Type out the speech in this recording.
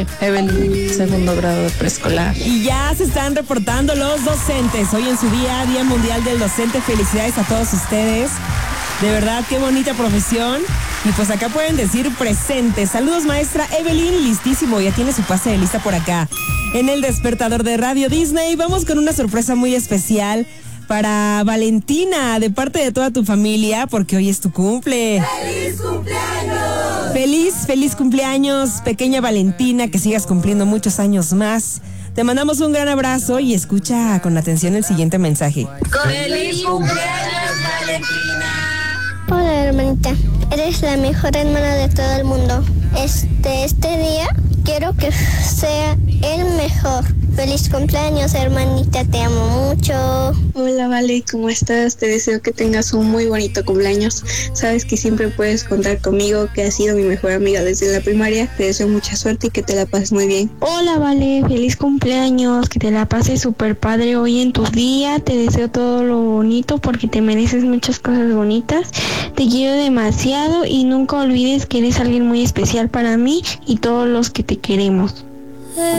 Evelyn, segundo grado de preescolar. Y ya se están reportando los docentes. Hoy en su Día Mundial del Docente. Felicidades a todos ustedes. De verdad, qué bonita profesión. Y pues acá pueden decir presente. Saludos, maestra Evelyn, listísimo. Ya tiene su pase de lista por acá. En el despertador de Radio Disney, vamos con una sorpresa muy especial para Valentina, de parte de toda tu familia, porque hoy es tu cumple. ¡Feliz cumpleaños! Feliz cumpleaños, pequeña Valentina, que sigas cumpliendo muchos años más. Te mandamos un gran abrazo y escucha con atención el siguiente mensaje. ¡Feliz cumpleaños, Valentina! Hola, hermanita. Eres la mejor hermana de todo el mundo. Este día quiero que sea el mejor. Feliz cumpleaños, hermanita, te amo mucho. Hola, Vale, ¿cómo estás? Te deseo que tengas un muy bonito cumpleaños. Sabes que siempre puedes contar conmigo, que has sido mi mejor amiga desde la primaria. Te deseo mucha suerte y que te la pases muy bien. Hola, Vale, feliz cumpleaños, que te la pases súper padre hoy en tu día. Te deseo todo lo bonito porque te mereces muchas cosas bonitas. Te quiero demasiado y nunca olvides que eres alguien muy especial para mí y todos los que te queremos.